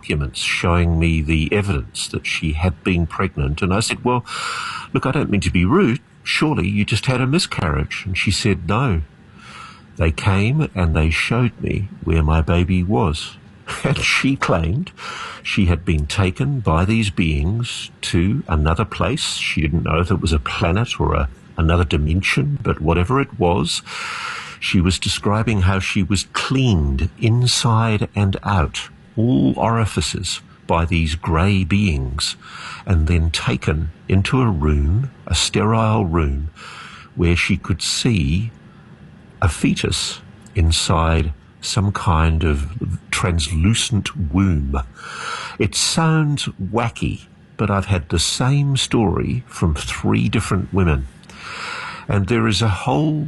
documents showing me the evidence that she had been pregnant. And I said, well, look, I don't mean to be rude. Surely you just had a miscarriage. And she said, no. They came and they showed me where my baby was. And she claimed she had been taken by these beings to another place. She didn't know if it was a planet or another dimension, but whatever it was, she was describing how she was cleaned inside and out, all orifices, by these grey beings, and then taken into a room, a sterile room, where she could see a fetus inside some kind of translucent womb. It sounds wacky, but I've had the same story from 3 different women. And there is a whole,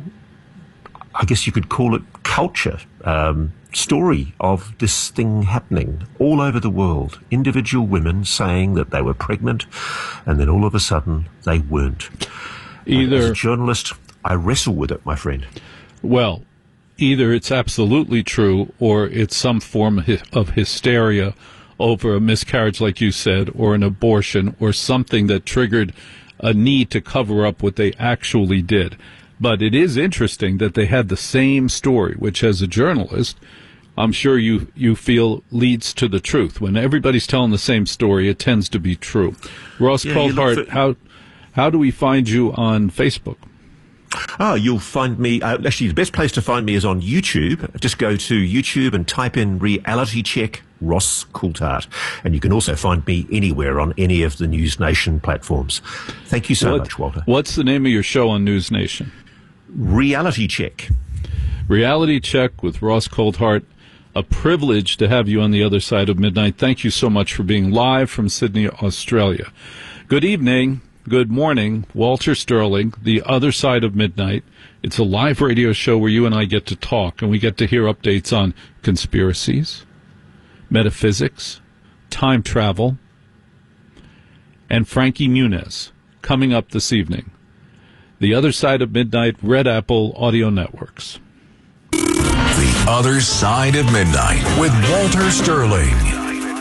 I guess you could call it culture, story of this thing happening all over the world. Individual women saying that they were pregnant, and then all of a sudden they weren't. As a journalist, I wrestle with it, my friend. Well, either it's absolutely true or it's some form of hysteria over a miscarriage, like you said, or an abortion, or something that triggered a need to cover up what they actually did. But it is interesting that they had the same story, which as a journalist, I'm sure you feel leads to the truth. When everybody's telling the same story, it tends to be true. Ross Coulthart, how do we find you on Facebook? You'll find me, actually the best place to find me is on YouTube. Just go to YouTube and type in Reality Check Ross Coulthart. And you can also find me anywhere on any of the News Nation platforms. Thank you so much, Walter. What's the name of your show on News Nation? Reality Check. Reality Check with Ross Coulthart. A privilege to have you on the other side of midnight. Thank you so much for being live from Sydney, Australia. Good evening. Good morning, Walter Sterling, The Other Side of Midnight. It's a live radio show where you and I get to talk, and we get to hear updates on conspiracies, metaphysics, time travel, and Frankie Muniz coming up this evening. The Other Side of Midnight, Red Apple Audio Networks. The Other Side of Midnight with Walter Sterling.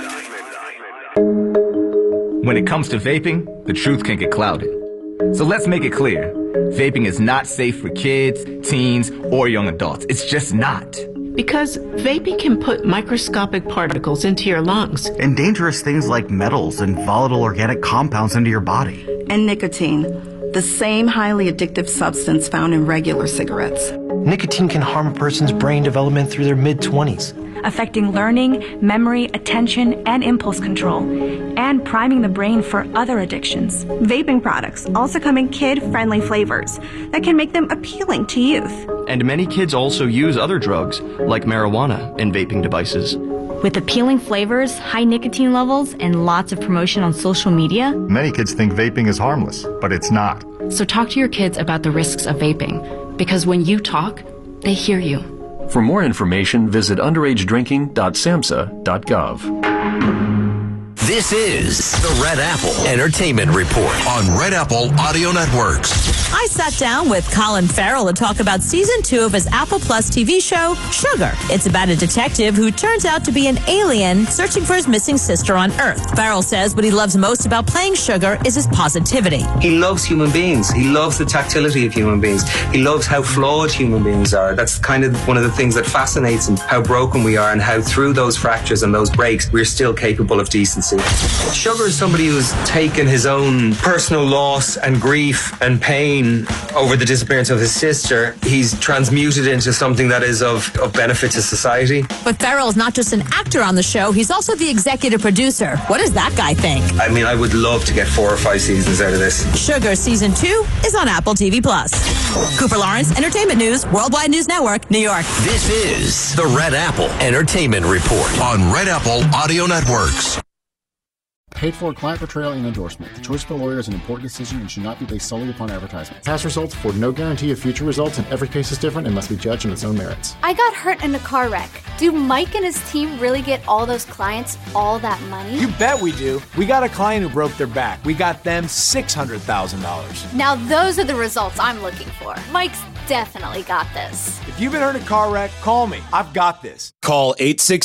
When it comes to vaping, the truth can get clouded. So let's make it clear. Vaping is not safe for kids, teens, or young adults. It's just not. Because vaping can put microscopic particles into your lungs. And dangerous things like metals and volatile organic compounds into your body. And nicotine, the same highly addictive substance found in regular cigarettes. Nicotine can harm a person's brain development through their mid-20s. Affecting learning, memory, attention, and impulse control, and priming the brain for other addictions. Vaping products also come in kid-friendly flavors that can make them appealing to youth. And many kids also use other drugs, like marijuana, in vaping devices. With appealing flavors, high nicotine levels, and lots of promotion on social media, many kids think vaping is harmless, but it's not. So talk to your kids about the risks of vaping, because when you talk, they hear you. For more information, visit underagedrinking.samhsa.gov. This is the Red Apple Entertainment Report on Red Apple Audio Networks. I sat down with Colin Farrell to talk about Season 2 of his Apple Plus TV show, Sugar. It's about a detective who turns out to be an alien searching for his missing sister on Earth. Farrell says what he loves most about playing Sugar is his positivity. He loves human beings. He loves the tactility of human beings. He loves how flawed human beings are. That's kind of one of the things that fascinates him, how broken we are and how through those fractures and those breaks, we're still capable of decency. Sugar is somebody who's taken his own personal loss and grief and pain over the disappearance of his sister. He's transmuted into something that is of benefit to society. But Farrell is not just an actor on the show, he's also the executive producer. What does that guy think? I mean, I would love to get 4 or 5 seasons out of this. Sugar Season 2 is on Apple TV+. Cooper Lawrence, Entertainment News, Worldwide News Network, New York. This is the Red Apple Entertainment Report on Red Apple Audio Networks. Paid for client portrayal and endorsement. The choice of a lawyer is an important decision and should not be based solely upon advertisement. Past results afford no guarantee of future results, and every case is different and must be judged on its own merits. I got hurt in a car wreck. Do Mike and his team really get all those clients all that money? You bet we do. We got a client who broke their back. We got them $600,000. Now those are the results I'm looking for. Mike's definitely got this. If you've been hurt in a car wreck, call me. I've got this. Call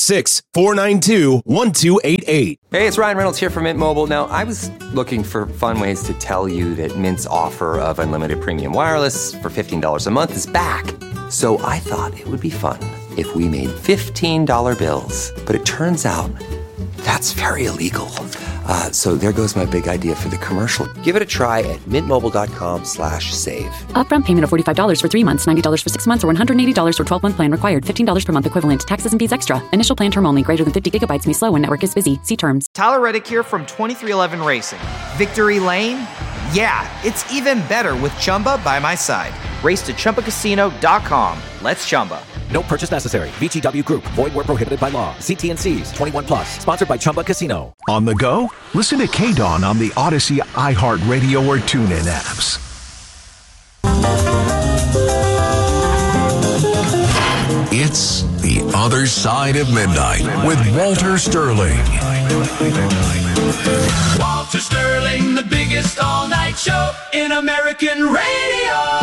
866-492-1288. Hey, it's Ryan Reynolds here from Mint Mobile. Now, I was looking for fun ways to tell you that Mint's offer of unlimited premium wireless for $15 a month is back. So I thought it would be fun if we made $15 bills. But it turns out that's very illegal. So there goes my big idea for the commercial. Give it a try at mintmobile.com/save. Upfront payment of $45 for 3 months, $90 for 6 months, or $180 for 12-month plan required. $15 per month equivalent. Taxes and fees extra. Initial plan term only. Greater than 50 gigabytes may slow when network is busy. See terms. Tyler Reddick here from 2311 Racing. Victory Lane? Yeah, it's even better with Chumba by my side. Race to ChumbaCasino.com. Let's Chumba. No purchase necessary. VGW Group. Void where prohibited by law. See T&Cs. 21 plus. Sponsored by Chumba Casino. On the go? Listen to KDAWN on the Odyssey, iHeartRadio, or TuneIn apps. It's The Other Side of Midnight with Walter Sterling. Walter Sterling, the biggest all-night show in American radio.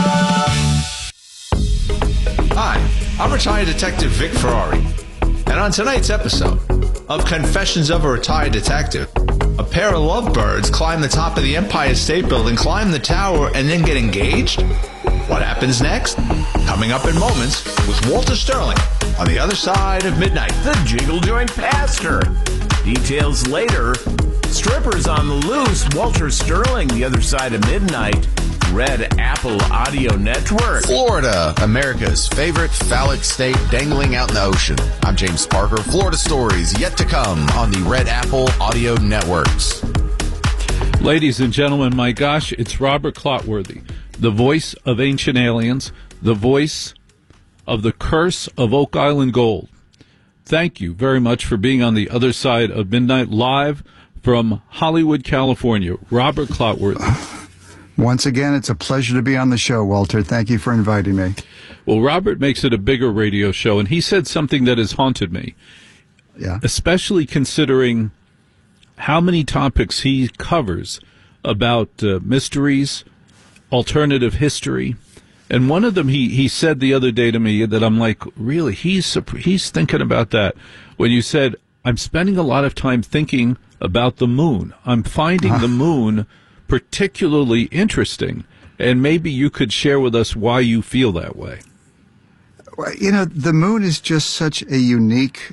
Hi, I'm retired Detective Vic Ferrari. And on tonight's episode of Confessions of a Retired Detective, a pair of lovebirds climb the top of the Empire State Building, climb the tower, and then get engaged? What happens next? Coming up in moments with Walter Sterling on The Other Side of Midnight. The Jingle Joint Pastor. Details later. Strippers on the loose. Walter Sterling, The Other Side of Midnight. Red Apple Audio Network. Florida, America's favorite phallic state dangling out in the ocean. I'm James Parker. Florida stories yet to come on the Red Apple Audio Networks. Ladies and gentlemen, my gosh, it's Robert Clotworthy, the voice of Ancient Aliens, the voice of the Curse of Oak Island Gold. Thank you very much for being on the other side of midnight, live from Hollywood, California. Robert Clotworthy. Once again, it's a pleasure to be on the show, Walter. Thank you for inviting me. Well, Robert makes it a bigger radio show, and he said something that has haunted me. Yeah. Especially considering how many topics he covers about mysteries, alternative history. And one of them he said the other day to me that I'm like, really, he's thinking about that. When you said, I'm spending a lot of time thinking about the moon. I'm finding the moon particularly interesting, and maybe you could share with us why you feel that way. You know, the moon is just such a unique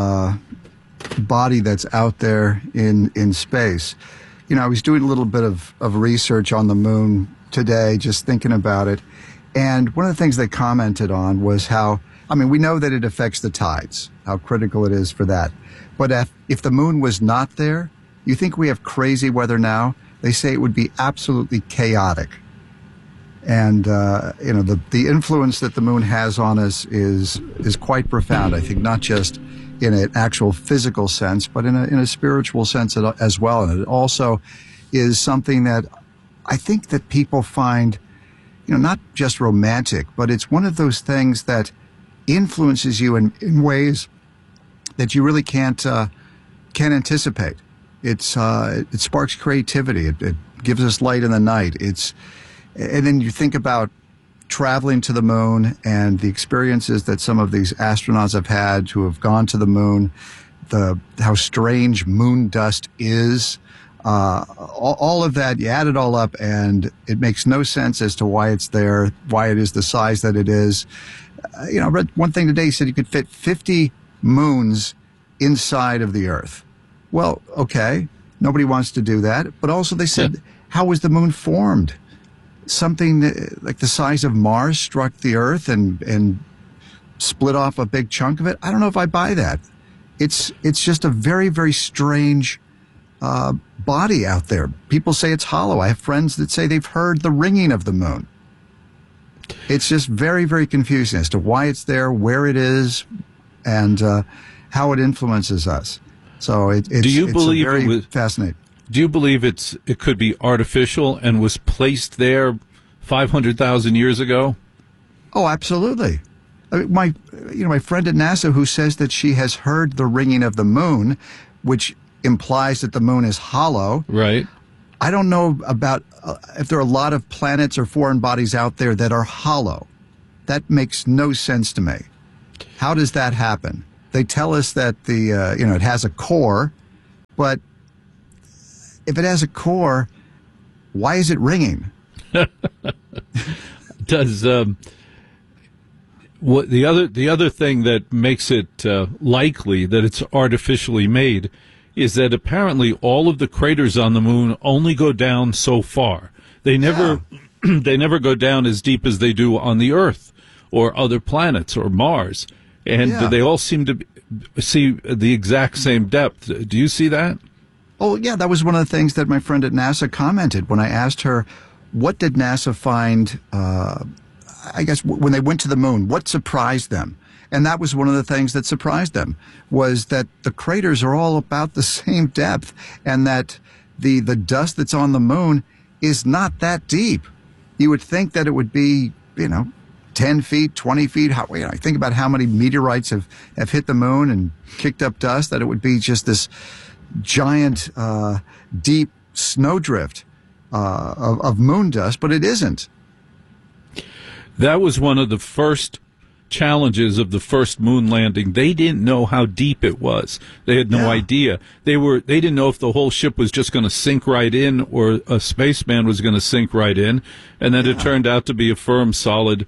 body that's out there in space. You know, I was doing a little bit of research on the moon today, just thinking about it, and one of the things they commented on was how, I mean, we know that it affects the tides, how critical it is for that. But if the moon was not there, you think we have crazy weather now? They say it would be absolutely chaotic. And, you know, the influence that the moon has on us is quite profound. I think not just in an actual physical sense, but in a spiritual sense as well. And it also is something that I think that people find, you know, not just romantic, but it's one of those things that influences you in ways that you really can't anticipate. It sparks creativity. It gives us light in the night. And then you think about traveling to the moon and the experiences that some of these astronauts have had who have gone to the moon, how strange moon dust is, all of that. You add it all up, and it makes no sense as to why it's there, why it is the size that it is. You know, I read one thing today, said you could fit 50 moons inside of the Earth. Well, okay, nobody wants to do that. But also they said, how was the moon formed? Something like the size of Mars struck the Earth and split off a big chunk of it. I don't know if I buy that. It's just a very, very strange body out there. People say it's hollow. I have friends that say they've heard the ringing of the moon. It's just very, very confusing as to why it's there, where it is, and how it influences us. So it's very fascinating. Do you believe it could be artificial and was placed there 500,000 years ago? Oh, absolutely. I mean, my friend at NASA who says that she has heard the ringing of the moon, which implies that the moon is hollow. Right. I don't know about if there are a lot of planets or foreign bodies out there that are hollow. That makes no sense to me. How does that happen? They tell us that it has a core, but if it has a core, why is it ringing? Does what the other thing that makes it likely that it's artificially made is that apparently all of the craters on the moon only go down so far. They never they never go down as deep as they do on the Earth or other planets or Mars, and they all seem to see the exact same depth. Do you see that? Oh, yeah, that was one of the things that my friend at NASA commented when I asked her, what did NASA find, I guess, when they went to the moon? What surprised them? And that was one of the things that surprised them, was that the craters are all about the same depth, and that the dust that's on the moon is not that deep. You would think that it would be, 10 feet, 20 feet. I think about how many meteorites have hit the moon and kicked up dust, that it would be just this giant, deep snowdrift of moon dust, but it isn't. That was one of the first challenges of the first moon landing. They didn't know how deep it was. They had no idea. They didn't know if the whole ship was just going to sink right in or a spaceman was going to sink right in, and then it turned out to be a firm, solid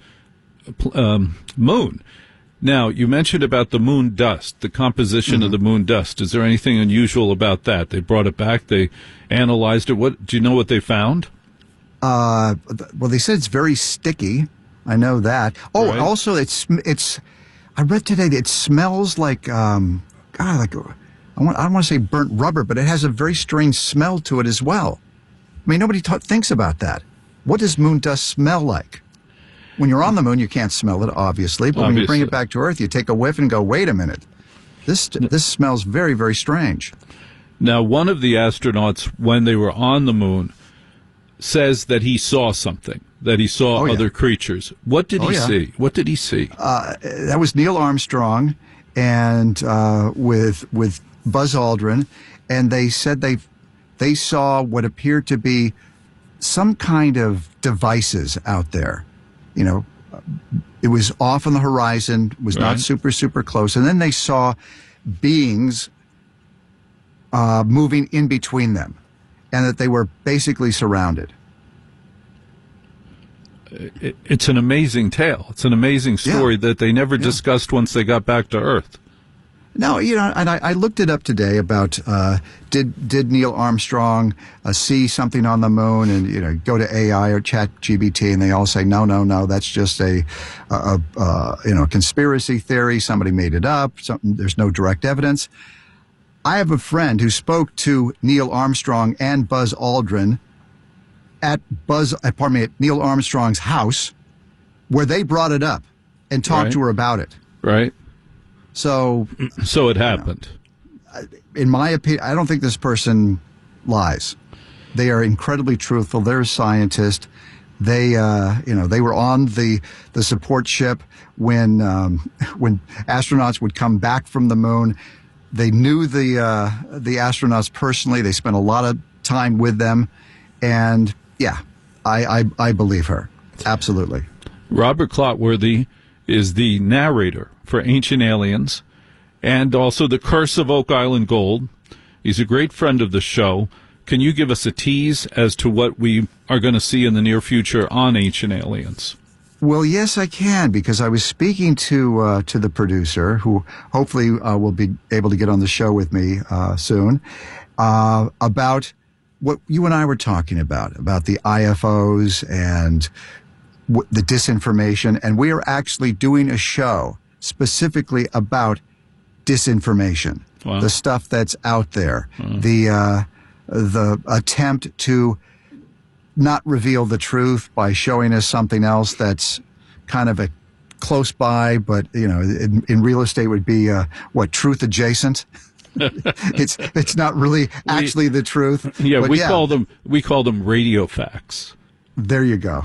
moon. Now, you mentioned about the moon dust, the composition of the moon dust. Is there anything unusual about that? They brought it back. They analyzed it. Do you know what they found? Well, they said it's very sticky. I know that. Oh, Right. Also, it's. I read today that it smells like I don't want to say burnt rubber, but it has a very strange smell to it as well. I mean, nobody thinks about that. What does moon dust smell like? When you're on the moon, you can't smell it, obviously, but when you bring it back to Earth, you take a whiff and go, wait a minute. This smells very, very strange. Now, one of the astronauts, when they were on the moon, says that he saw something, that he saw other creatures. What did he see? What did he see? That was Neil Armstrong and with Buzz Aldrin, and they said they saw what appeared to be some kind of devices out there. It was off on the horizon, was not super, super close. And then they saw beings moving in between them, and that they were basically surrounded. It's an amazing tale. It's an amazing story that they never discussed once they got back to Earth. No, and I looked it up today about did Neil Armstrong see something on the moon, and go to AI or ChatGPT, and they all say no, that's just a conspiracy theory. Somebody made it up. There's no direct evidence. I have a friend who spoke to Neil Armstrong and Buzz Aldrin at Neil Armstrong's house, where they brought it up and talked to her about it. Right. So it happened. In my opinion, I don't think this person lies. They are incredibly truthful. They're a scientist. They, they were on the support ship when astronauts would come back from the moon. They knew the astronauts personally. They spent a lot of time with them, and I believe her absolutely. Robert Clotworthy is the narrator for Ancient Aliens and also The Curse of Oak Island Gold. He's a great friend of the show. Can you give us a tease as to what we are going to see in the near future on Ancient Aliens? Well, yes, I can, because I was speaking to the producer, who hopefully will be able to get on the show with me soon, about what you and I were talking about the IFOs and the disinformation. And we are actually doing a show specifically about disinformation, the stuff that's out there, the attempt to not reveal the truth by showing us something else that's kind of a close by, but in real estate would be truth adjacent. It's not really actually the truth. Yeah, but we call them radio facts. There you go.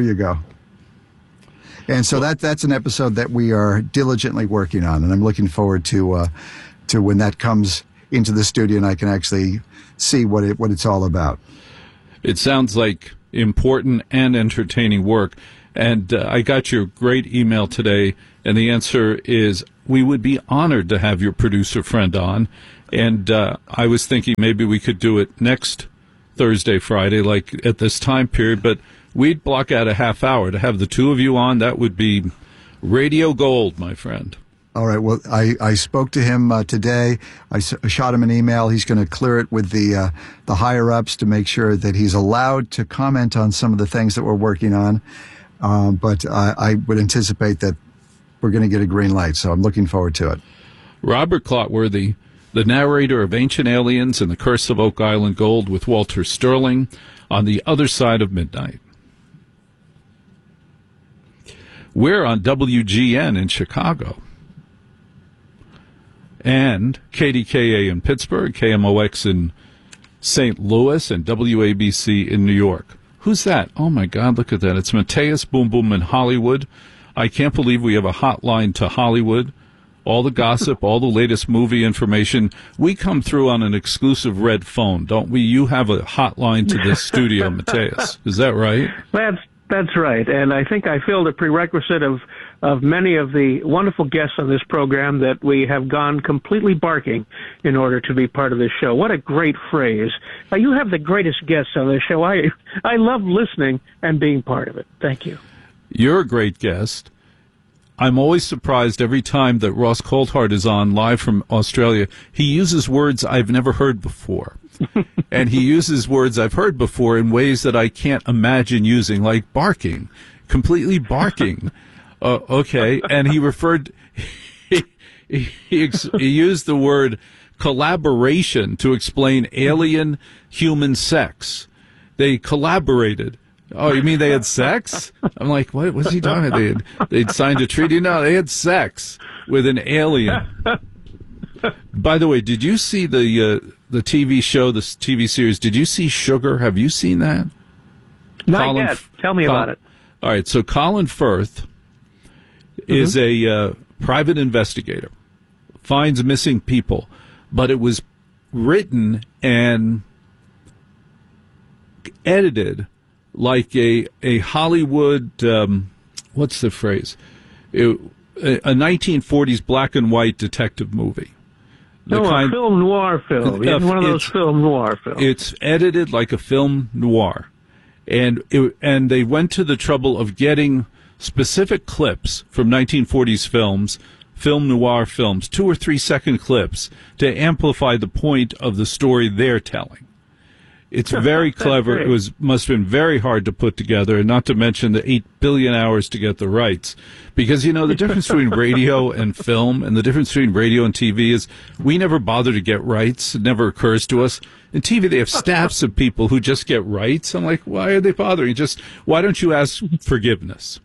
And so that's an episode that we are diligently working on, and I'm looking forward to when that comes into the studio and I can actually see what it's all about. It sounds like important and entertaining work. And I got your great email today, and the answer is we would be honored to have your producer friend on. And I was thinking maybe we could do it next Thursday, Friday, like at this time period, but we'd block out a half hour to have the two of you on. That would be radio gold, my friend. All right. Well, I spoke to him today. I shot him an email. He's going to clear it with the higher ups to make sure that he's allowed to comment on some of the things that we're working on. But I would anticipate that we're going to get a green light. So I'm looking forward to it. Robert Clotworthy, the narrator of Ancient Aliens and The Curse of Oak Island Gold with Walter Sterling on the Other Side of Midnight. We're on WGN in Chicago. And KDKA in Pittsburgh, KMOX in St. Louis, and WABC in New York. Who's that? Oh, my God, look at that. It's Mateus Boom Boom in Hollywood. I can't believe we have a hotline to Hollywood. All the gossip, all the latest movie information. We come through on an exclusive red phone, don't we? You have a hotline to this studio, Mateus. Is that right? That's right. And I think I filled a prerequisite of many of the wonderful guests on this program that we have gone completely barking in order to be part of this show. What a great phrase. You have the greatest guests on this show. I love listening and being part of it. Thank you. You're a great guest. I'm always surprised every time that Ross Coulthart is on live from Australia. He uses words I've never heard before. And he uses words I've heard before in ways that I can't imagine using, like barking, completely barking. Okay. And he referred, he used the word collaboration to explain alien human sex. They collaborated. Oh, you mean they had sex? I'm like, what was he talking about? They'd signed a treaty? No, they had sex with an alien. By the way, did you see the TV show, the TV series? Did you see Sugar? Have you seen that? Not yet. Tell me about it. All right, so Colin Firth is a private investigator, finds missing people, but it was written and edited like a Hollywood, what's the phrase? A 1940s black and white detective movie. A film noir film. One of those film noir films. It's edited like a film noir. And they went to the trouble of getting specific clips from 1940s films, film noir films, 2 or 3 second clips to amplify the point of the story they're telling. It's very clever. It must have been very hard to put together, and not to mention the 8 billion hours to get the rights. Because, the difference between radio and film and the difference between radio and TV is we never bother to get rights. It never occurs to us. In TV, they have staffs of people who just get rights. I'm like, why are they bothering? Why don't you ask forgiveness?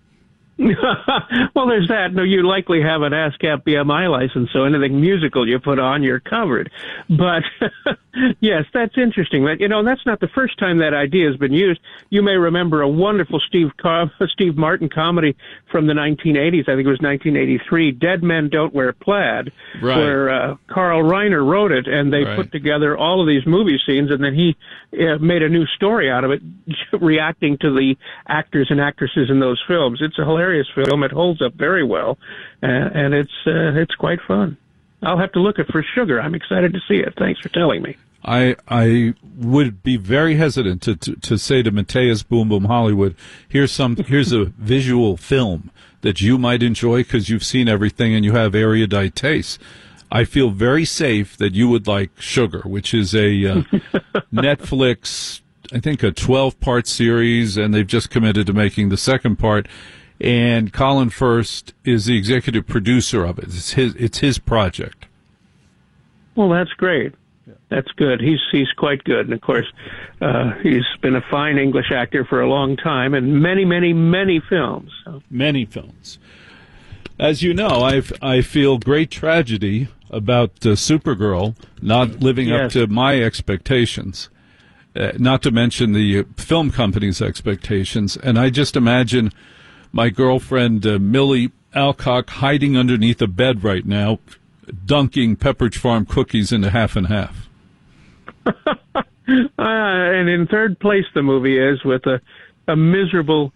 Well, there's that. No, you likely have an ASCAP BMI license, so anything musical you put on, you're covered. But yes, that's interesting. But that's not the first time that idea has been used. You may remember a wonderful Steve Martin comedy from the 1980s. I think it was 1983, "Dead Men Don't Wear Plaid," right, where Carl Reiner wrote it, and they put together all of these movie scenes, and then he made a new story out of it, reacting to the actors and actresses in those films. It's a hilarious film. It holds up very well, and it's quite fun. I'll have to look it for Sugar. I'm excited to see it. Thanks for telling me. I would be very hesitant to say to Mateus Boom Boom Hollywood, here's a visual film that you might enjoy because you've seen everything and you have erudite taste. I feel very safe that you would like Sugar, which is a Netflix, I think a 12-part series, and they've just committed to making the second part. And Colin Firth is the executive producer of it. It's his project. Well, that's great. That's good. He's quite good, and of course, he's been a fine English actor for a long time, and many, many, many films. So. Many films. As you know, I feel great tragedy about Supergirl not living up to my expectations. Not to mention the film company's expectations, and I just imagine my girlfriend, Millie Alcock, hiding underneath a bed right now, dunking Pepperidge Farm cookies into half and half. And in third place, the movie is with a miserable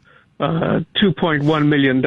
$2.1 million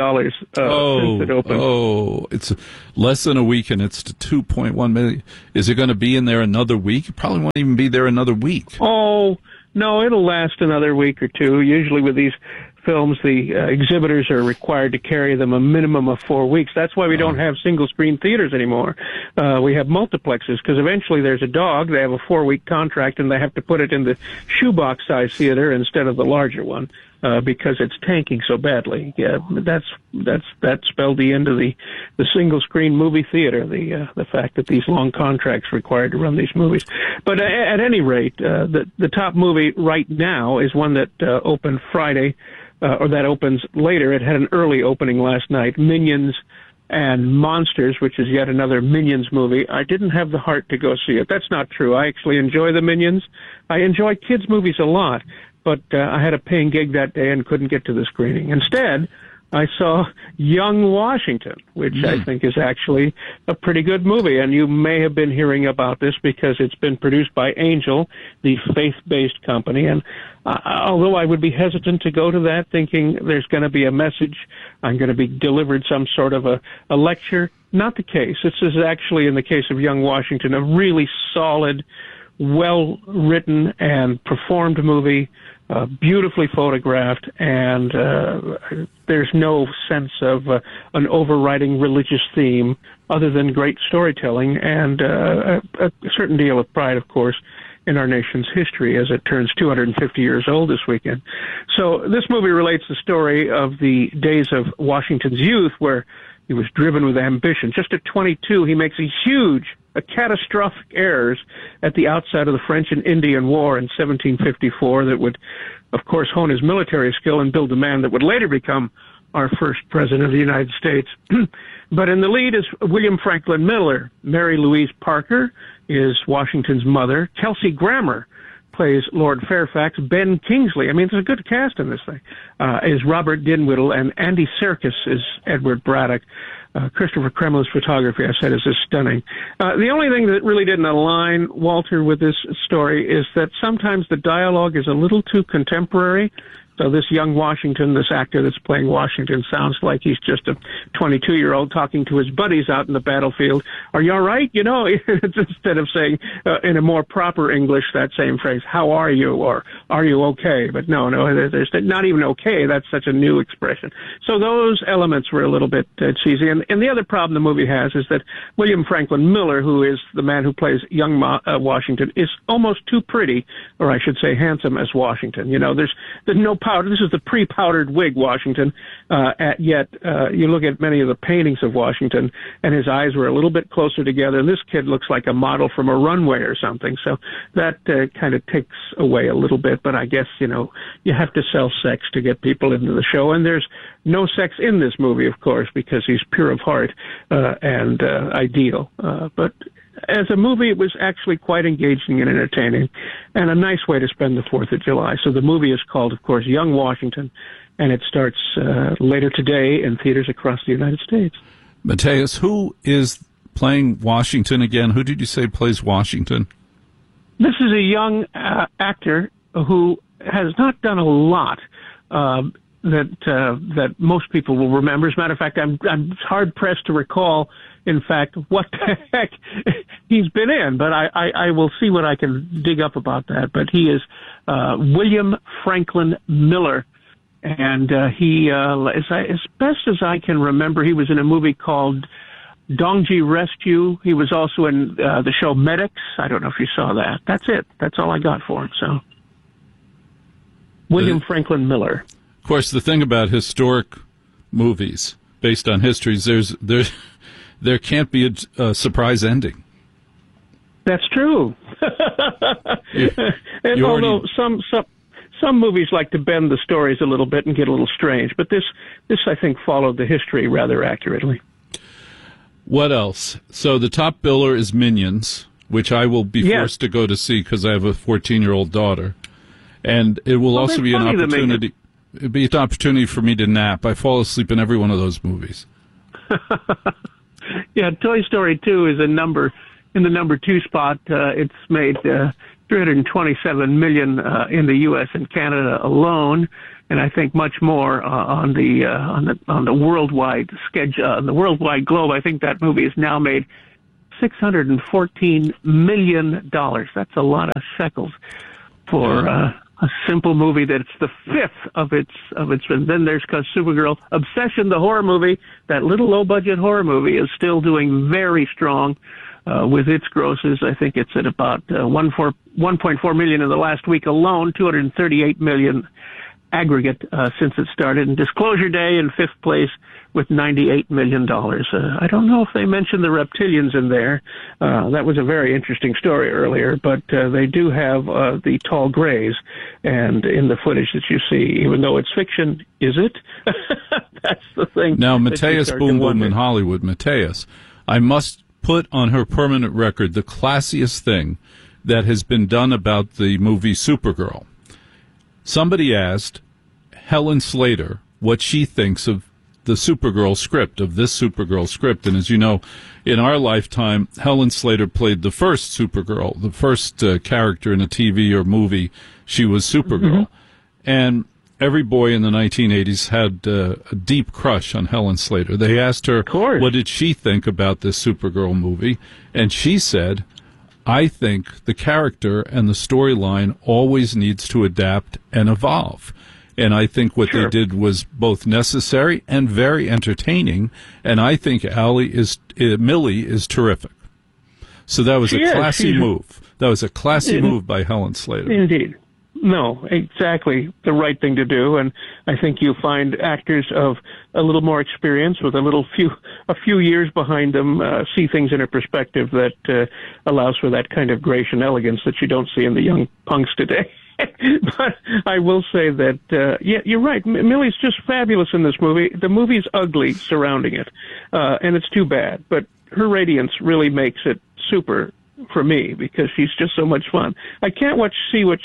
since it opened. Oh, it's less than a week, and it's to $2.1 million. Is it going to be in there another week? It probably won't even be there another week. Oh, no, it'll last another week or two. Usually with these films, the exhibitors are required to carry them a minimum of 4 weeks. That's why we don't have single-screen theaters anymore. We have multiplexes, because eventually there's a dog. They have a 4-week contract, and they have to put it in the shoebox-size theater instead of the larger one, because it's tanking so badly. Yeah, that spelled the end of the single-screen movie theater, the fact that these long contracts required to run these movies. But at any rate, the top movie right now is one that opened Friday, or that opens later. It had an early opening last night, Minions and Monsters, which is yet another Minions movie. I didn't have the heart to go see it. That's not true. I actually enjoy the Minions. I enjoy kids' movies a lot, but I had a paying gig that day and couldn't get to the screening. Instead, I saw Young Washington, which I think is actually a pretty good movie. And you may have been hearing about this because it's been produced by Angel, the faith-based company. And although I would be hesitant to go to that thinking there's going to be a message, I'm going to be delivered some sort of a lecture, not the case. This is actually, in the case of Young Washington, a really solid, well-written and performed movie, beautifully photographed, and there's no sense of an overriding religious theme other than great storytelling and a certain deal of pride, of course, in our nation's history as it turns 250 years old this weekend. So this movie relates the story of the days of Washington's youth, where he was driven with ambition. Just at 22, he makes a catastrophic errors at the outset of the French and Indian War in 1754 that would, of course, hone his military skill and build the man that would later become our first president of the United States. But in the lead is William Franklin Miller. Mary Louise Parker is Washington's mother. Kelsey Grammer plays Lord Fairfax. Ben Kingsley, I mean, there's a good cast in this thing, is Robert Dinwiddie, and Andy Serkis is Edward Braddock. Christopher Kremlin's photography, I said, is just stunning. The only thing that really didn't align, Walter, with this story is that sometimes the dialogue is a little too contemporary. So this young Washington, this actor that's playing Washington, sounds like he's just a 22-year-old talking to his buddies out in the battlefield. Are you all right? You know, instead of saying in a more proper English that same phrase, how are you, or are you okay? But no, there's not even okay. That's such a new expression. So those elements were a little bit cheesy. And the other problem the movie has is that William Franklin Miller, who is the man who plays young Washington, is almost too pretty, or I should say handsome, as Washington. You know, there's no powder. This is the pre-powdered wig Washington. Yet you look at many of the paintings of Washington, and his eyes were a little bit closer together. And this kid looks like a model from a runway or something. So that kind of takes away a little bit. But I guess, you know, you have to sell sex to get people into the show. And there's no sex in this movie, of course, because he's pure of heart and ideal. But as a movie, it was actually quite engaging and entertaining, and a nice way to spend the 4th of July. So the movie is called, of course, Young Washington, and it starts later today in theaters across the United States. Mateus, who is playing Washington again? Who did you say plays Washington? This is a young actor who has not done a lot that most people will remember. As a matter of fact, I'm hard pressed to recall, in fact, what the heck he's been in, but I will see what I can dig up about that. But he is William Franklin Miller, and he, as best as I can remember, he was in a movie called Dongji Rescue. He was also in the show Medics. I don't know if you saw that. That's it. That's all I got for him. So, William Franklin Miller. Of course, the thing about historic movies based on histories, there can't be a surprise ending. That's true. And although some movies like to bend the stories a little bit and get a little strange, but this I think followed the history rather accurately. What else? So the top biller is Minions, which I will be forced to go to see because I have a 14-year-old daughter, and it will also be an opportunity. It'd be an opportunity for me to nap. I fall asleep in every one of those movies. Yeah, Toy Story 2 is in the number 2 spot. It's made $327 million in the U.S. and Canada alone, and I think much more on the worldwide schedule, on the worldwide globe. I think that movie has now made $614 million. That's a lot of shekels for a simple movie that's the fifth of its. And then there's Supergirl. Obsession, the horror movie, that little low-budget horror movie, is still doing very strong with its grosses. I think it's at about 1.4 million in the last week alone, 238 million aggregate since it started. And Disclosure Day in fifth place with $98 million. I don't know if they mentioned the reptilians in there. That was a very interesting story earlier, but they do have the tall grays, and in the footage that you see, even though it's fiction, is it? That's the thing. Now, Mateus Boom Boom in Hollywood, Mateus, I must put on her permanent record the classiest thing that has been done about the movie Supergirl. Somebody asked Helen Slater what she thinks of the Supergirl script, of this Supergirl script. And as you know, in our lifetime, Helen Slater played the first Supergirl, the first character in a TV or movie. She was Supergirl. And every boy in the 1980s had a deep crush on Helen Slater. They asked her, what did she think about this Supergirl movie? And she said, I think the character and the storyline always needs to adapt and evolve. And I think what they did was both necessary and very entertaining. And I think Millie is terrific. So that was a classy move. That was a classy move by Helen Slater. Indeed. No, exactly the right thing to do. And I think you find actors of a little more experience with a few years behind them see things in a perspective that allows for that kind of grace and elegance that you don't see in the young punks today. But I will say that, you're right. Millie's just fabulous in this movie. The movie's ugly surrounding it, and it's too bad. But her radiance really makes it super for me because she's just so much fun. I can't wait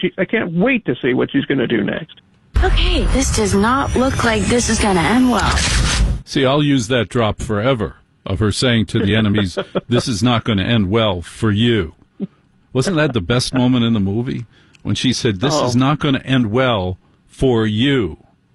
to see what she's going to do next. Okay, this does not look like this is going to end well. See, I'll use that drop forever of her saying to the enemies, this is not going to end well for you. Wasn't that the best moment in the movie? When she said, this is not going to end well for you.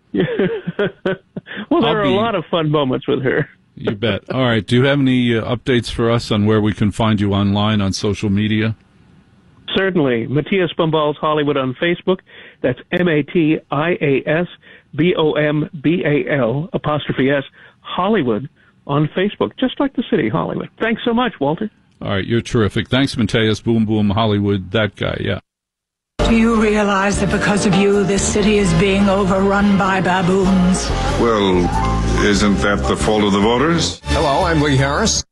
Well, there are a lot of fun moments with her. You bet. All right. Do you have any updates for us on where we can find you online on social media? Certainly. Matthias Bombals Hollywood on Facebook. That's MATIASBOMBAL''S Hollywood on Facebook, just like the city, Hollywood. Thanks so much, Walter. All right. You're terrific. Thanks, Matthias Boom Boom Hollywood. That guy, yeah. Do you realize that because of you, this city is being overrun by baboons? Well, isn't that the fault of the voters? Hello, I'm Lee Harris.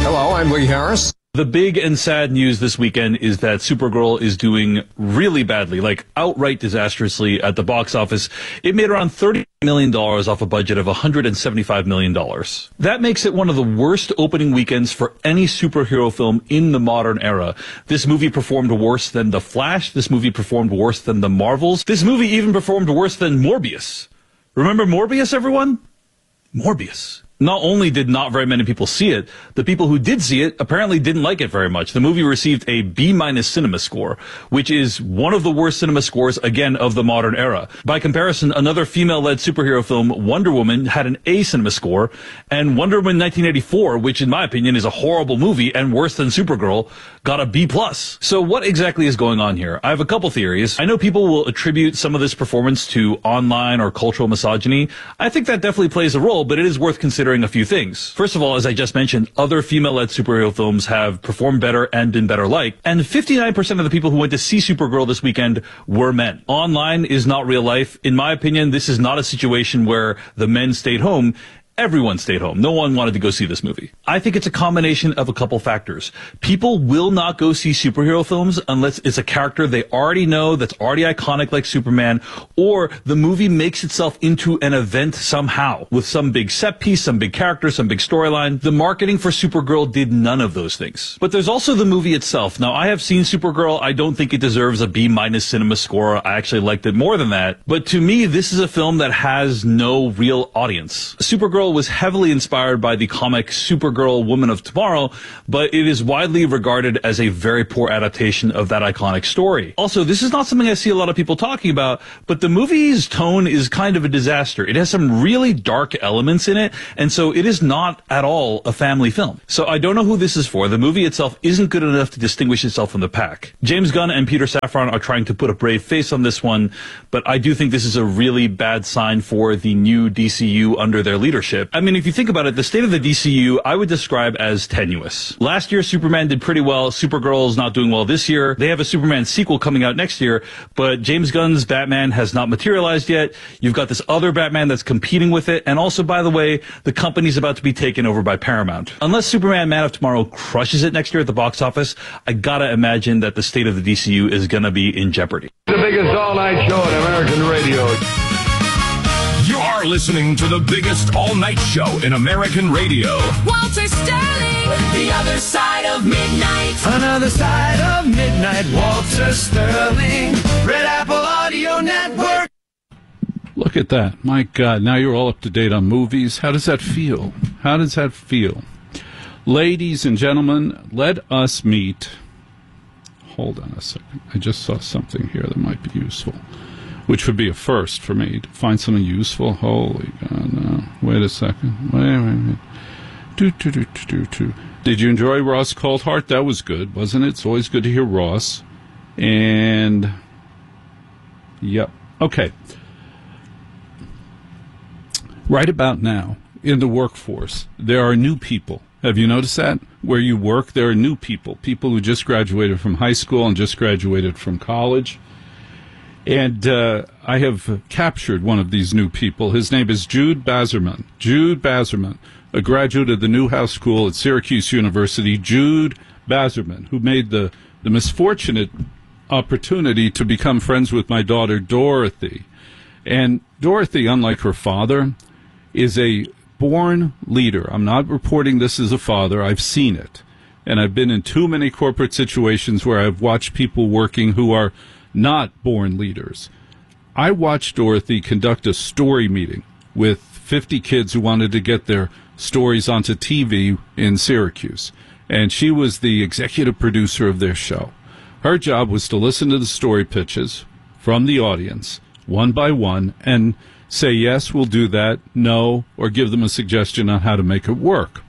The big and sad news this weekend is that Supergirl is doing really badly, like outright disastrously at the box office. It made around $30 million off a budget of $175 million. That makes it one of the worst opening weekends for any superhero film in the modern era. This movie performed worse than The Flash. This movie performed worse than The Marvels. This movie even performed worse than Morbius. Remember Morbius, everyone? Morbius. Not only did not very many people see it, the people who did see it apparently didn't like it very much. The movie received a B- cinema score, which is one of the worst cinema scores, again, of the modern era. By comparison, another female-led superhero film, Wonder Woman, had an A cinema score, and Wonder Woman 1984, which in my opinion is a horrible movie and worse than Supergirl, got a B+. So what exactly is going on here? I have a couple theories. I know people will attribute some of this performance to online or cultural misogyny. I think that definitely plays a role, but it is worth considering a few things. First of all, as I just mentioned, other female-led superhero films have performed better and been better liked, and 59% of the people who went to see Supergirl this weekend were men. Online is not real life. In my opinion, this is not a situation where the men stayed home. Everyone stayed home. No one wanted to go see this movie. I think it's a combination of a couple factors. People will not go see superhero films unless it's a character they already know that's already iconic like Superman, or the movie makes itself into an event somehow with some big set piece, some big character, some big storyline. The marketing for Supergirl did none of those things. But there's also the movie itself. Now, I have seen Supergirl. I don't think it deserves a B- cinema score. I actually liked it more than that. But to me, this is a film that has no real audience. Supergirl Supergirl was heavily inspired by the comic Supergirl Woman of Tomorrow, but it is widely regarded as a very poor adaptation of that iconic story. Also, this is not something I see a lot of people talking about, but the movie's tone is kind of a disaster. It has some really dark elements in it, and so it is not at all a family film. So I don't know who this is for. The movie itself isn't good enough to distinguish itself from the pack. James Gunn and Peter Safran are trying to put a brave face on this one, but I do think this is a really bad sign for the new DCU under their leadership. I mean, if you think about it, the state of the DCU I would describe as tenuous. Last year, Superman did pretty well. Supergirl is not doing well this year. They have a Superman sequel coming out next year, but James Gunn's Batman has not materialized yet. You've got this other Batman that's competing with it, and also, by the way, the company's about to be taken over by Paramount. Unless Superman Man of Tomorrow crushes it next year at the box office, I gotta imagine that the state of the DCU is gonna be in jeopardy. The biggest all-night show on American radio. You're listening to the biggest all-night show in American radio. Walter Sterling, the other side of midnight. Another side of midnight, Walter Sterling, Red Apple Audio Network. Look at that. My God, now you're all up to date on movies. How does that feel? How does that feel? Ladies and gentlemen, let us meet. Hold on a second. I just saw something here that might be useful, which would be a first for me to find something useful. Holy God, no. Wait a second. Wait. Did you enjoy Ross Coulthart? That was good, wasn't it? It's always good to hear Ross. And, yep. Okay. Right about now, in the workforce, there are new people. Have you noticed that? Where you work, there are new people. People who just graduated from high school and just graduated from college. And I have captured one of these new people. His name is Jude Bazerman. Jude Bazerman, a graduate of the Newhouse School at Syracuse University. Jude Bazerman, who made the misfortunate opportunity to become friends with my daughter, Dorothy. And Dorothy, unlike her father, is a born leader. I'm not reporting this as a father. I've seen it. And I've been in too many corporate situations where I've watched people working who are not born leaders. I watched Dorothy conduct a story meeting with 50 kids who wanted to get their stories onto TV in Syracuse. And she was the executive producer of their show. Her job was to listen to the story pitches from the audience, one by one, and say, yes, we'll do that, no, or give them a suggestion on how to make it work.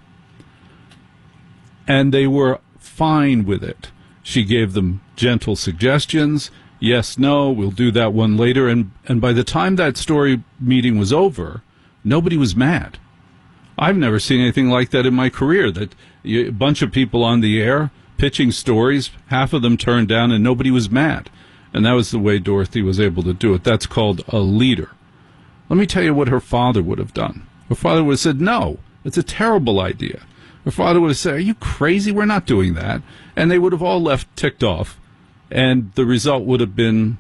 And they were fine with it. She gave them gentle suggestions. Yes, no, we'll do that one later. And by the time that story meeting was over, nobody was mad. I've never seen anything like that in my career, that a bunch of people on the air pitching stories, half of them turned down, and nobody was mad. And that was the way Dorothy was able to do it. That's called a leader. Let me tell you what her father would have done. Her father would have said, no, it's a terrible idea. Her father would have said, are you crazy? We're not doing that. And they would have all left ticked off. And the result would have been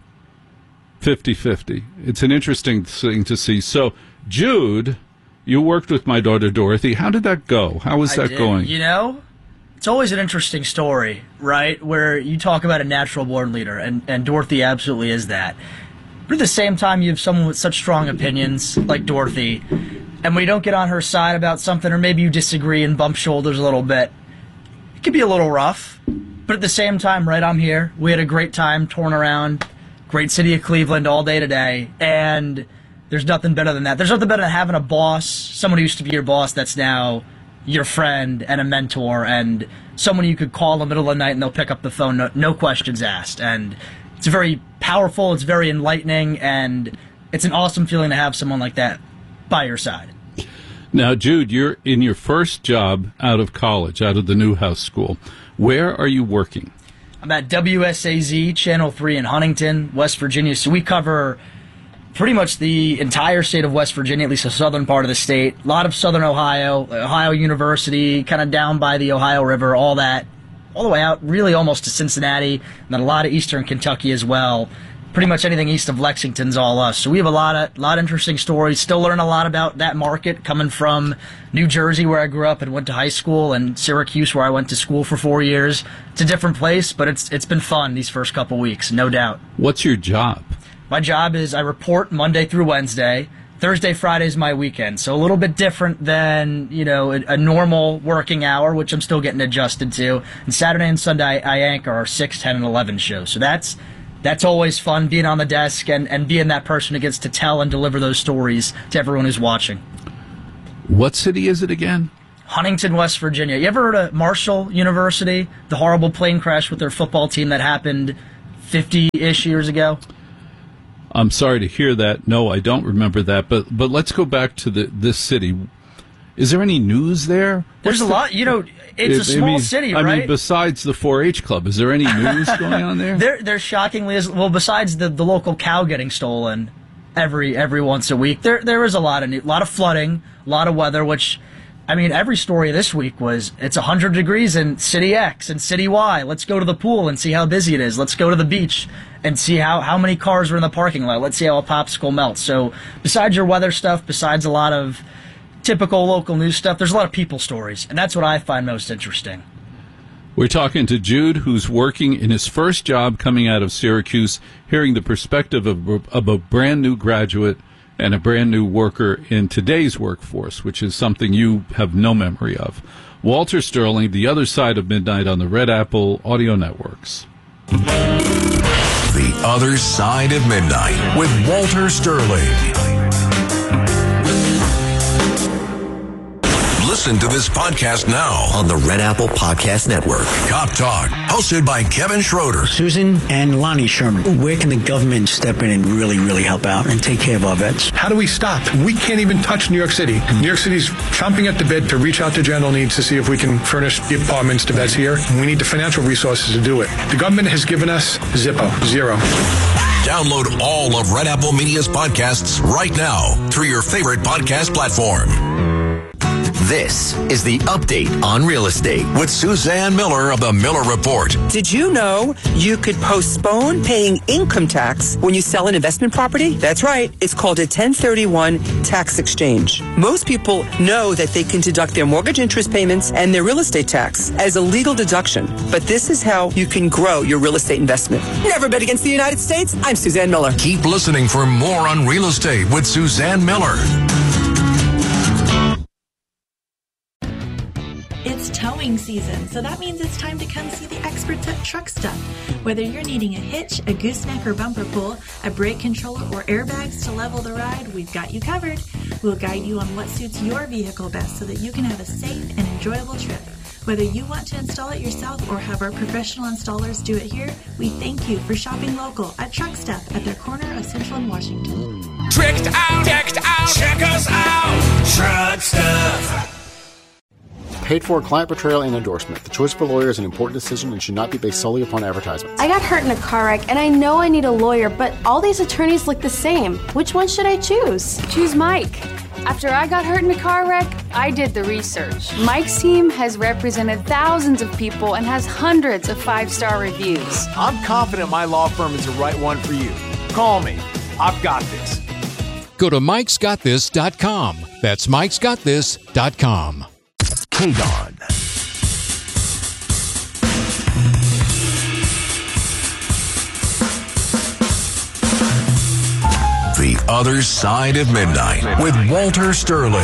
50-50. It's an interesting thing to see. So, Jude, you worked with my daughter Dorothy. How did that go? How was that going? You know, it's always an interesting story, right? Where you talk about a natural born leader, and Dorothy absolutely is that. But at the same time, you have someone with such strong opinions like Dorothy, and when you don't get on her side about something, or maybe you disagree and bump shoulders a little bit, it can be a little rough. But at the same time, right, I'm here. We had a great time touring around, great city of Cleveland all day today, and there's nothing better than that. There's nothing better than having a boss, someone who used to be your boss that's now your friend and a mentor, and someone you could call in the middle of the night and they'll pick up the phone, no questions asked. And it's very powerful, it's very enlightening, and it's an awesome feeling to have someone like that by your side. Now, Jude, you're in your first job out of college, out of the Newhouse School. Where are you working? I'm at WSAZ, Channel 3 in Huntington, West Virginia. So we cover pretty much the entire state of West Virginia, at least the southern part of the state. A lot of southern Ohio, Ohio University, kind of down by the Ohio River, all that, all the way out really almost to Cincinnati, and then a lot of eastern Kentucky as well. Pretty much anything east of Lexington's all us. So we have a lot of interesting stories. Still learn a lot about that market, coming from New Jersey, where I grew up and went to high school, and Syracuse, where I went to school for 4 years. It's a different place, but it's been fun these first couple weeks, no doubt. What's your job? My job is I report Monday through Wednesday Thursday, Friday is my weekend, so a little bit different than, a normal working hour, which I'm still getting adjusted to. And Saturday and Sunday, I anchor our 6, 10, and 11 shows. So that's always fun, being on the desk and being that person who gets to tell and deliver those stories to everyone who's watching. What city is it again? Huntington, West Virginia. You ever heard of Marshall University? The horrible plane crash with their football team that happened 50-ish years ago? I'm sorry to hear that. No, I don't remember that. But let's go back to this city. Is there any news there? There's a lot. It's a small city, right? I mean, besides the 4-H club, is there any news going on there? There shockingly is. Well, besides the local cow getting stolen every once a week, there is a lot of flooding, a lot of weather. Which, I mean, every story this week was it's 100 degrees in City X and City Y. Let's go to the pool and see how busy it is. Let's go to the beach and see how many cars are in the parking lot. Let's see how a popsicle melts. So besides your weather stuff, besides a lot of typical local news stuff, there's a lot of people stories, and that's what I find most interesting. We're talking to Jude, who's working in his first job coming out of Syracuse, hearing the perspective of a brand new graduate and a brand new worker in today's workforce, which is something you have no memory of. Walter Sterling, The Other Side of Midnight on the Red Apple Audio Networks. The Other Side of Midnight with Walter Sterling. Listen to this podcast now on the Red Apple Podcast Network. Cop Talk, hosted by Kevin Schroeder. Susan and Lonnie Sherman, where can the government step in and really, really help out and take care of our vets? How do we stop? We can't even touch New York City. New York City's chomping at the bit to reach out to general needs to see if we can furnish the apartments to vets here. And we need the financial resources to do it. The government has given us Zippo, zero. Download all of Red Apple Media's podcasts right now through your favorite podcast platform. This is the update on real estate with Suzanne Miller of the Miller Report. Did you know you could postpone paying income tax when you sell an investment property? That's right. It's called a 1031 tax exchange. Most people know that they can deduct their mortgage interest payments and their real estate tax as a legal deduction. But this is how you can grow your real estate investment. Never bet against the United States. I'm Suzanne Miller. Keep listening for more on real estate with Suzanne Miller. It's towing season, so that means it's time to come see the experts at Truck Stuff. Whether you're needing a hitch, a gooseneck or bumper pull, a brake controller, or airbags to level the ride, we've got you covered. We'll guide you on what suits your vehicle best so that you can have a safe and enjoyable trip. Whether you want to install it yourself or have our professional installers do it here, we thank you for shopping local at Truck Stuff at their corner of Central and Washington. Tricked out, decked out, check us out, Truck Stuff. Paid for client portrayal and endorsement. The choice of a lawyer is an important decision and should not be based solely upon advertisements. I got hurt in a car wreck and I know I need a lawyer, but all these attorneys look the same. Which one should I choose? Choose Mike. After I got hurt in a car wreck, I did the research. Mike's team has represented thousands of people and has hundreds of 5-star reviews. I'm confident my law firm is the right one for you. Call me. I've got this. Go to mikesgotthis.com. That's mikesgotthis.com. KDON. The Other Side of Midnight with Walter Sterling.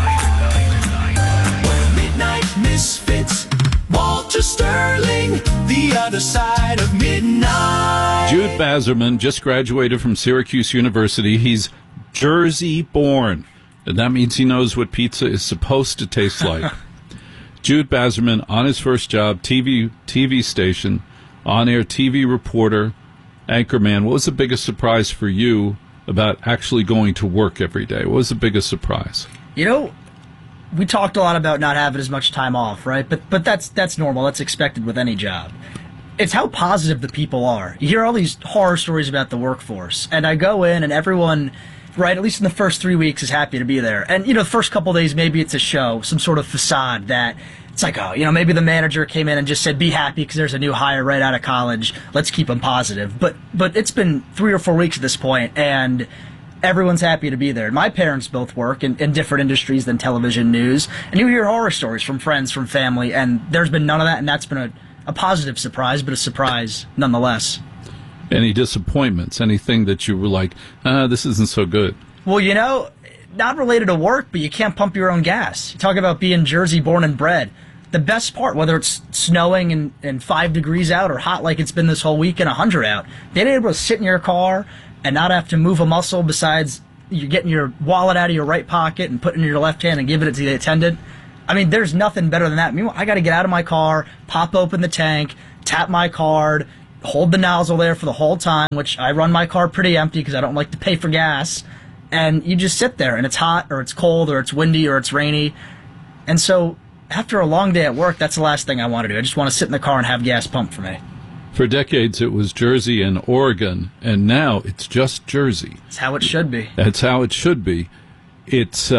Midnight Misfits, Walter Sterling, The Other Side of Midnight. Jude Bazerman just graduated from Syracuse University. He's Jersey born, and that means he knows what pizza is supposed to taste like. Jude Bazerman on his first job, TV station, on-air TV reporter, anchorman. What was the biggest surprise for you about actually going to work every day? What was the biggest surprise? We talked a lot about not having as much time off, right? But that's normal. That's expected with any job. It's how positive the people are. You hear all these horror stories about the workforce, and I go in and everyone, right, at least in the first 3 weeks, is happy to be there. And, the first couple of days, maybe it's a show, some sort of facade that it's like, maybe the manager came in and just said, be happy because there's a new hire right out of college. Let's keep them positive. But it's been 3 or 4 weeks at this point, and everyone's happy to be there. My parents both work in different industries than television news, and you hear horror stories from friends, from family, and there's been none of that, and that's been a positive surprise, but a surprise nonetheless. Any disappointments? Anything that you were like, this isn't so good? Well, not related to work, but you can't pump your own gas. You talk about being Jersey born and bred. The best part, whether it's snowing and 5 degrees out or hot like it's been this whole week and 100 out, being able to sit in your car and not have to move a muscle besides you're getting your wallet out of your right pocket and putting it in your left hand and giving it to the attendant. I mean, there's nothing better than that. Meanwhile, I got to get out of my car, pop open the tank, tap my card, hold the nozzle there for the whole time, which I run my car pretty empty because I don't like to pay for gas. And you just sit there, and it's hot, or it's cold, or it's windy, or it's rainy. And so after a long day at work, that's the last thing I want to do. I just want to sit in the car and have gas pumped for me. For decades, it was Jersey and Oregon, and now it's just Jersey. It's how it should be. That's how it should be. It's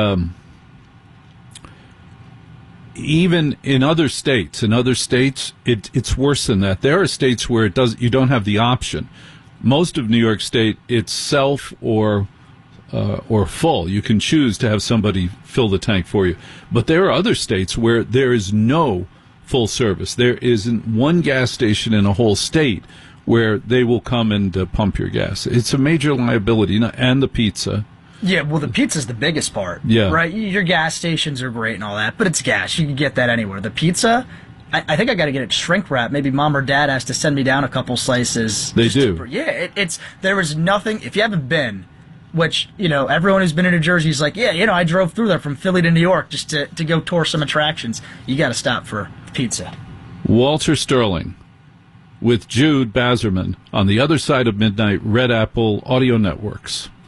even in other states. In other states, it's worse than that. There are states where you don't have the option. Most of New York State, it's self or full. You can choose to have somebody fill the tank for you. But there are other states where there is no full service. There isn't one gas station in a whole state where they will come and pump your gas. It's a major liability. And the pizza. Yeah, well, the pizza's the biggest part. Yeah. Right? Your gas stations are great and all that, but it's gas. You can get that anywhere. The pizza, I think I got to get it shrink wrapped. Maybe mom or dad has to send me down a couple slices. They do. There is nothing, if you haven't been, which, everyone who's been in New Jersey is like, I drove through there from Philly to New York just to go tour some attractions. You got to stop for pizza. Walter Sterling with Jude Bazerman on the other side of midnight, Red Apple Audio Networks.